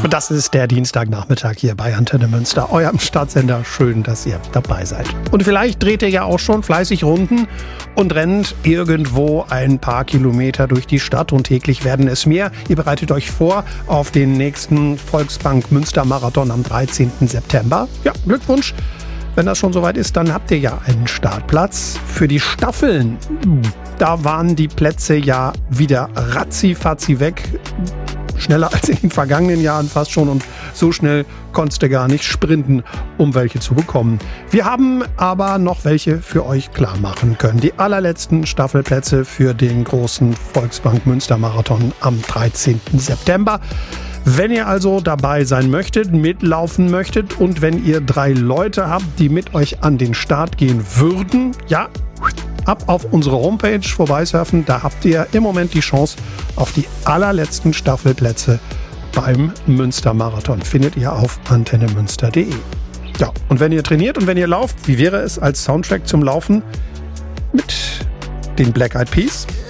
Und das ist der Dienstagnachmittag hier bei Antenne Münster, eurem Stadtsender. Schön, dass ihr dabei seid. Und vielleicht dreht ihr ja auch schon fleißig Runden und rennt irgendwo ein paar Kilometer durch die Stadt und täglich werden es mehr. Ihr bereitet euch vor auf den nächsten Volksbank Münster Marathon am 13. September. Ja, Glückwunsch. Wenn das schon soweit ist, dann habt ihr ja einen Startplatz. Für die Staffeln, da waren die Plätze ja wieder ratzi-fatzi weg. Schneller als in den vergangenen Jahren fast schon, und so schnell konntest du gar nicht sprinten, um welche zu bekommen. Wir haben aber noch welche für euch klar machen können. Die allerletzten Staffelplätze für den großen Volksbank Münster Marathon am 13. September. Wenn ihr also dabei sein möchtet, mitlaufen möchtet und wenn ihr 3 Leute habt, die mit euch an den Start gehen würden, ja, ab auf unsere Homepage vorbeisurfen. Da habt ihr im Moment die Chance auf die allerletzten Staffelplätze beim Münster Marathon. Findet ihr auf antennemünster.de. Ja, und wenn ihr trainiert und wenn ihr lauft, wie wäre es als Soundtrack zum Laufen mit den Black Eyed Peas?